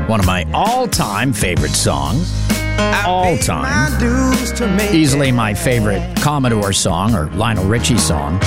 One of my all-time favorite songs. All time. Easily my favorite Commodore song or Lionel Richie song.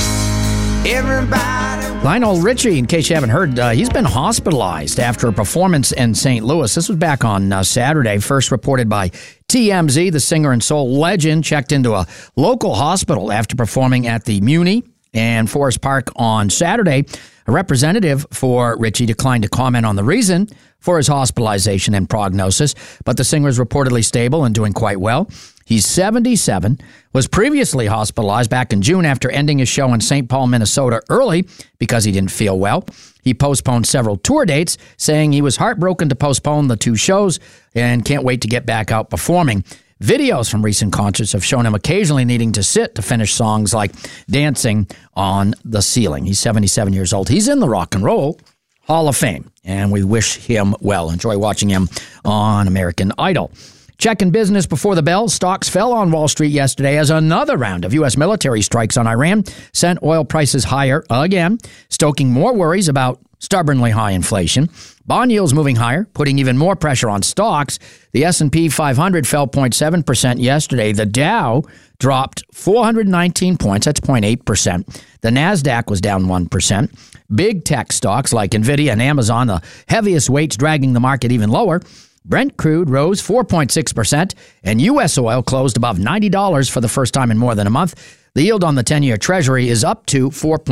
Lionel Richie, in case you haven't heard, he's been hospitalized after a performance in St. Louis. This was back on Saturday, first reported by TMZ. The singer and soul legend checked into a local hospital after performing at the Muni and Forest Park on Saturday. A representative for Richie declined to comment on the reason for his hospitalization and prognosis, but the singer is reportedly stable and doing quite well. He's 77, was previously hospitalized back in June after ending his show in St. Paul, Minnesota early because he didn't feel well. He postponed several tour dates, saying he was heartbroken to postpone the two shows and can't wait to get back out performing. Videos from recent concerts have shown him occasionally needing to sit to finish songs like Dancing on the Ceiling. He's 77 years old. He's in the Rock and Roll Hall of Fame, and we wish him well. Enjoy watching him on American Idol. Checking business before the bell, stocks fell on Wall Street yesterday as another round of U.S. military strikes on Iran sent oil prices higher again, stoking more worries about stubbornly high inflation. Bond yields moving higher, putting even more pressure on stocks. The S&P 500 fell 0.7% yesterday. The Dow dropped 419 points. That's 0.8%. The NASDAQ was down 1%. Big tech stocks like NVIDIA and Amazon, the heaviest weights dragging the market even lower. Brent crude rose 4.6%, and U.S. oil closed above $90 for the first time in more than a month. The yield on the 10-year Treasury is up to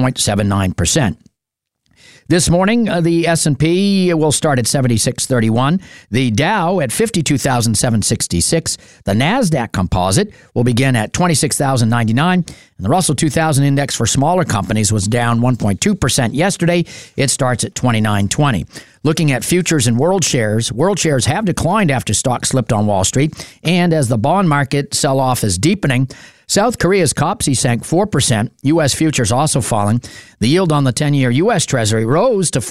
4.79%. This morning, the S&P will start at 76.31, the Dow at 52,766, the NASDAQ composite will begin at 26,099, and the Russell 2000 index for smaller companies was down 1.2% yesterday. It starts at 2920. Looking at futures and world shares have declined after stocks slipped on Wall Street, and as the bond market sell-off is deepening, South Korea's COPSI sank 4%. U.S. futures also falling. The yield on the 10-year U.S. Treasury rose to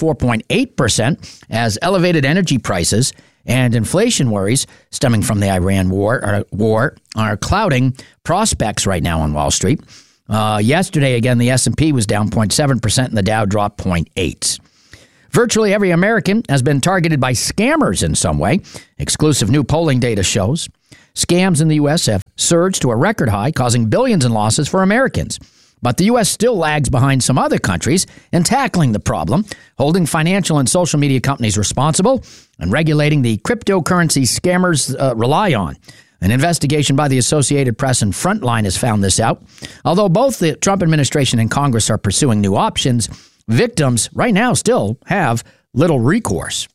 4.8% as elevated energy prices and inflation worries stemming from the Iran war are clouding prospects right now on Wall Street. Yesterday, again, the S&P was down 0.7% and the Dow dropped 0.8%. Virtually every American has been targeted by scammers in some way. Exclusive new polling data shows scams in the U.S. have surged to a record high, causing billions in losses for Americans. But the U.S. still lags behind some other countries in tackling the problem, holding financial and social media companies responsible and regulating the cryptocurrency scammers rely on. An investigation by the Associated Press and Frontline has found this out. Although both the Trump administration and Congress are pursuing new options, victims right now still have little recourse.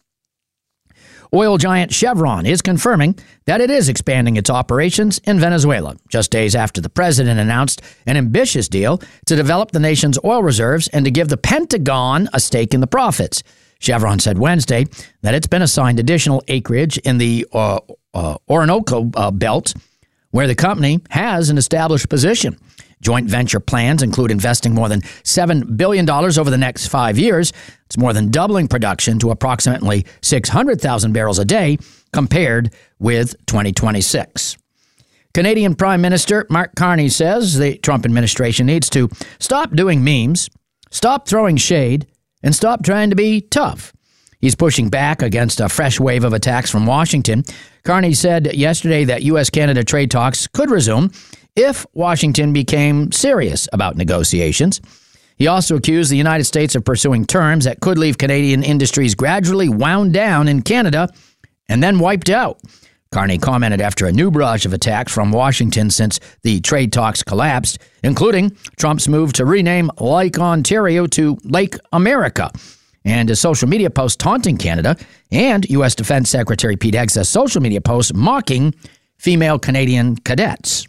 Oil giant Chevron is confirming that it is expanding its operations in Venezuela, just days after the president announced an ambitious deal to develop the nation's oil reserves and to give the Pentagon a stake in the profits. Chevron said Wednesday that it's been assigned additional acreage in the Orinoco Belt, where the company has an established position. Joint venture plans include investing more than $7 billion over the next 5 years. It's more than doubling production to approximately 600,000 barrels a day compared with 2026. Canadian Prime Minister Mark Carney says the Trump administration needs to stop doing memes, stop throwing shade, and stop trying to be tough. He's pushing back against a fresh wave of attacks from Washington. Carney said yesterday that U.S.-Canada trade talks could resume if Washington became serious about negotiations. He also accused the United States of pursuing terms that could leave Canadian industries gradually wound down in Canada and then wiped out. Carney commented after a new barrage of attacks from Washington since the trade talks collapsed, including Trump's move to rename Lake Ontario to Lake America, and a social media post taunting Canada, and U.S. Defense Secretary Pete Hegseth's social media post mocking female Canadian cadets.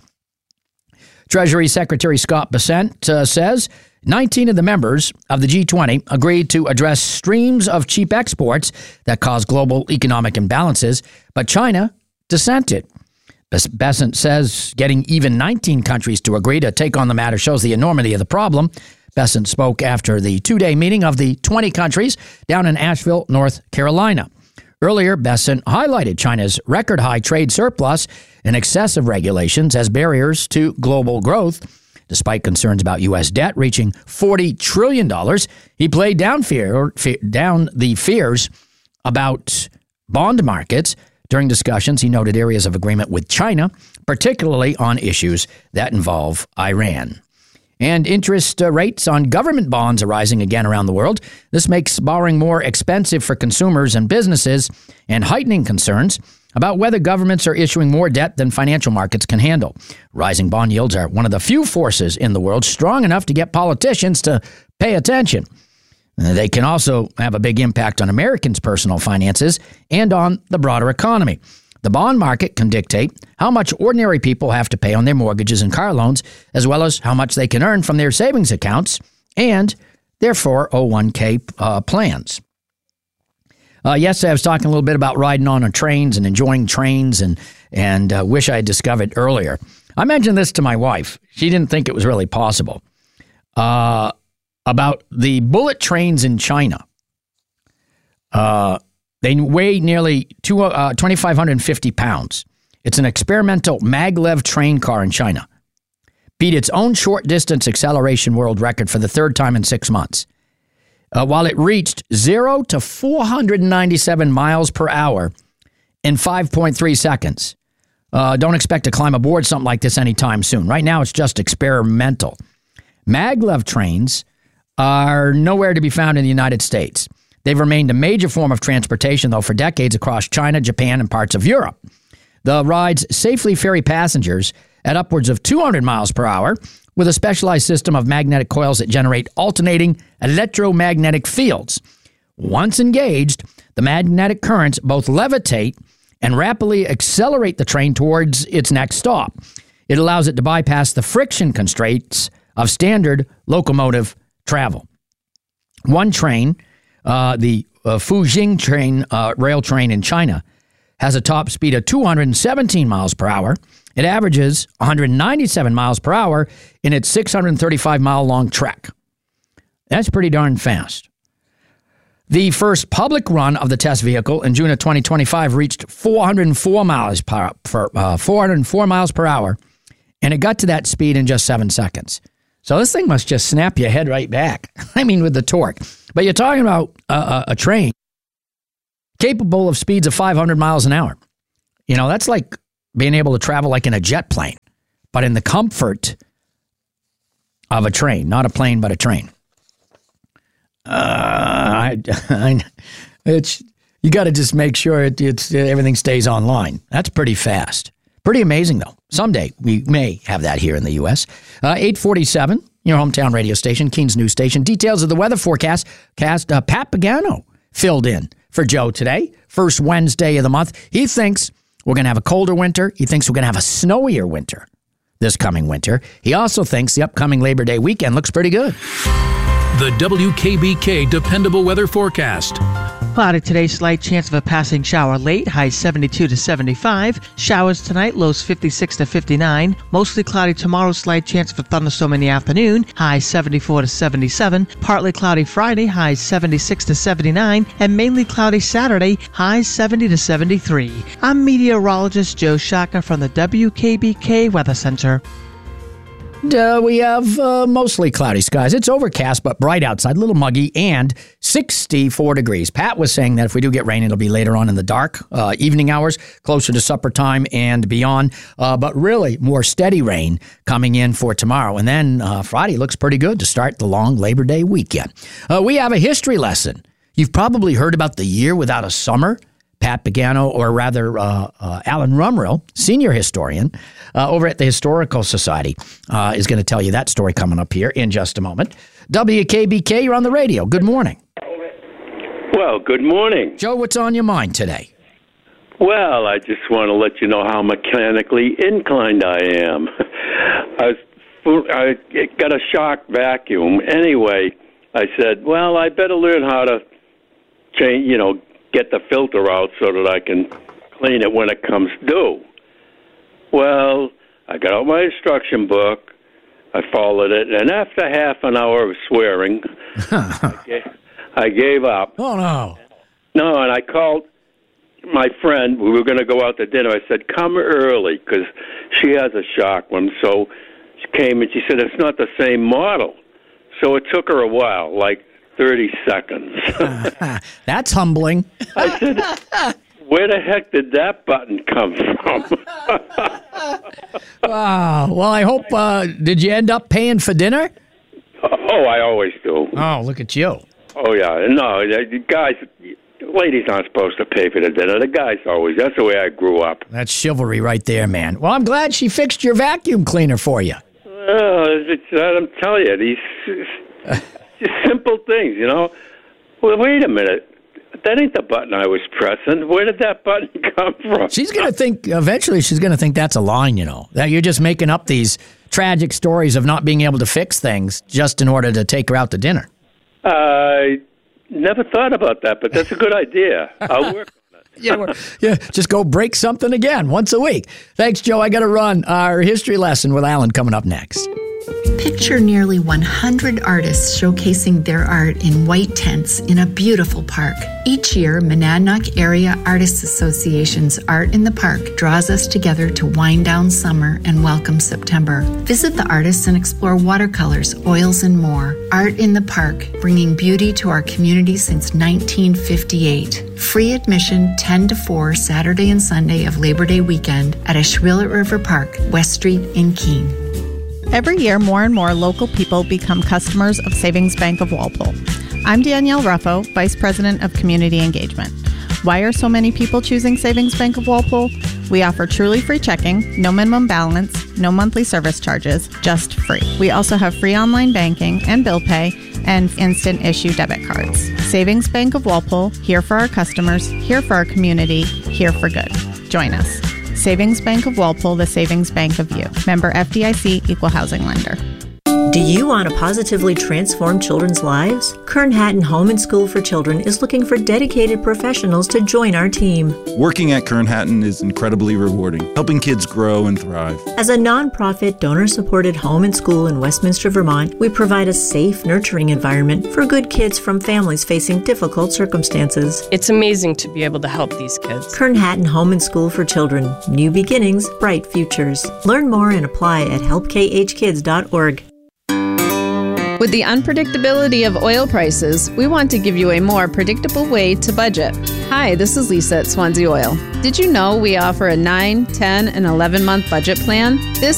Treasury Secretary Scott Bessent says 19 of the members of the G20 agreed to address streams of cheap exports that cause global economic imbalances, but China dissented. Bessent says getting even 19 countries to agree to take on the matter shows the enormity of the problem. Bessent spoke after the two-day meeting of the 20 countries down in Asheville, North Carolina. Earlier, Bessent highlighted China's record-high trade surplus and excessive regulations as barriers to global growth. Despite concerns about U.S. debt reaching $40 trillion, he played down the fears about bond markets. During discussions, he noted areas of agreement with China, particularly on issues that involve Iran. And interest rates on government bonds are rising again around the world. This makes borrowing more expensive for consumers and businesses and heightening concerns about whether governments are issuing more debt than financial markets can handle. Rising bond yields are one of the few forces in the world strong enough to get politicians to pay attention. They can also have a big impact on Americans' personal finances and on the broader economy. The bond market can dictate how much ordinary people have to pay on their mortgages and car loans, as well as how much they can earn from their savings accounts and their 401k plans. Yesterday, I was talking a little bit about riding on trains and enjoying trains and wish I had discovered earlier. I mentioned this to my wife. She didn't think it was really possible. About the bullet trains in China. They weigh nearly 2,550 pounds. It's an experimental maglev train car in China. Beat its own short-distance acceleration world record for the third time in 6 months. While it reached 0 to 497 miles per hour in 5.3 seconds. Don't expect to climb aboard something like this anytime soon. Right now, it's just experimental. Maglev trains are nowhere to be found in the United States. They've remained a major form of transportation, though, for decades across China, Japan, and parts of Europe. The rides safely ferry passengers at upwards of 200 miles per hour with a specialized system of magnetic coils that generate alternating electromagnetic fields. Once engaged, the magnetic currents both levitate and rapidly accelerate the train towards its next stop. It allows it to bypass the friction constraints of standard locomotive travel. One train, the Fujing train, rail train in China, has a top speed of 217 miles per hour. It averages 197 miles per hour in its 635-mile-long trek. That's pretty darn fast. The first public run of the test vehicle in June of 2025 reached 404 miles per hour, and it got to that speed in just 7 seconds. So this thing must just snap your head right back. I mean, with the torque. But you're talking about a train capable of speeds of 500 miles an hour. You know, that's like being able to travel like in a jet plane, but in the comfort of a train, not a plane, but a train. You got to just make sure everything stays online. That's pretty fast. Pretty amazing, though. Someday we may have that here in the U.S. 847, your hometown radio station, Keens News Station. Details of the weather forecast. Pat Pagano filled in for Joe today. First Wednesday of the month. He thinks we're going to have a colder winter. He thinks we're going to have a snowier winter this coming winter. He also thinks the upcoming Labor Day weekend looks pretty good. The WKBK Dependable Weather Forecast. Cloudy today, slight chance of a passing shower late, highs 72 to 75. Showers tonight, lows 56 to 59. Mostly cloudy tomorrow, slight chance of a thunderstorm in the afternoon, highs 74 to 77. Partly cloudy Friday, highs 76 to 79. And mainly cloudy Saturday, highs 70 to 73. I'm meteorologist Joe Shaka from the WKBK Weather Center. We have mostly cloudy skies. It's overcast, but bright outside, a little muggy, and 64 degrees. Pat was saying that if we do get rain, it'll be later on in the dark, evening hours, closer to supper time and beyond. But really, more steady rain coming in for tomorrow. And then Friday looks pretty good to start the long Labor Day weekend. We have a history lesson. You've probably heard about the year without a summer. Pat Pagano, or rather Alan Rumrill, senior historian over at the Historical Society, is going to tell you that story coming up here in just a moment. WKBK, you're on the radio. Good morning. Well, good morning. Joe, what's on your mind today? Well, I just want to let you know how mechanically inclined I am. I got a shock vacuum. Anyway, I said, well, I better learn how to change, get the filter out so that I can clean it when it comes due. Well, I got out my instruction book, I followed it, and after half an hour of swearing, I gave up. Oh, no. No, and I called my friend. We were going to go out to dinner. I said, come early, because she has a shock one. So she came, and she said, it's not the same model. So it took her a while, like 30 seconds. That's humbling. I said, Where the heck did that button come from? Well, I hope, did you end up paying for dinner? Oh, I always do. Oh, look at you. Oh, yeah. No, the guys, ladies aren't supposed to pay for the dinner. The guys always. That's the way I grew up. That's chivalry right there, man. Well, I'm glad she fixed your vacuum cleaner for you. I'm telling you, these just simple things, you know. Well, wait a minute. That ain't the button I was pressing. Where did that button come from? She's going to think, eventually she's going to think that's a line, you know, that you're just making up these tragic stories of not being able to fix things just in order to take her out to dinner. I never thought about that, but that's a good idea. I'll work on it. Yeah, just go break something again once a week. Thanks, Joe. I got to run. Our history lesson with Alan coming up next. Picture nearly 100 artists showcasing their art in white tents in a beautiful park. Each year, Monadnock Area Artists Association's Art in the Park draws us together to wind down summer and welcome September. Visit the artists and explore watercolors, oils, and more. Art in the Park, bringing beauty to our community since 1958. Free admission 10 to 4 Saturday and Sunday of Labor Day weekend at Ashwillet River Park, West Street in Keene. Every year, more and more local people become customers of Savings Bank of Walpole. I'm Danielle Ruffo, Vice President of Community Engagement. Why are so many people choosing Savings Bank of Walpole? We offer truly free checking, no minimum balance, no monthly service charges, just free. We also have free online banking and bill pay and instant issue debit cards. Savings Bank of Walpole, here for our customers, here for our community, here for good. Join us. Savings Bank of Walpole, the savings bank of you. Member FDIC, Equal Housing Lender. Do you want to positively transform children's lives? Kern Hatton Home and School for Children is looking for dedicated professionals to join our team. Working at Kern Hatton is incredibly rewarding, helping kids grow and thrive. As a nonprofit, donor-supported home and school in Westminster, Vermont, we provide a safe, nurturing environment for good kids from families facing difficult circumstances. It's amazing to be able to help these kids. Kern Hatton Home and School for Children. New beginnings, bright futures. Learn more and apply at helpkhkids.org. With the unpredictability of oil prices, we want to give you a more predictable way to budget. Hi, this is Lisa at Swansea Oil. Did you know we offer a 9, 10, and 11-month budget plan? This